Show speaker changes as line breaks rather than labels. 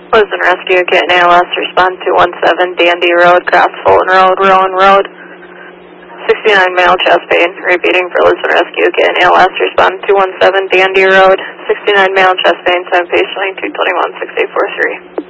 Lisbon Rescue, getting ALS, respond 217, Dandy Road, cross Fulton Road, Rowan Road. 69 male chest pain, repeating for Lisbon Rescue, getting ALS, respond 217, Dandy Road. 69 male chest pain, 7 patient, 221, 6843.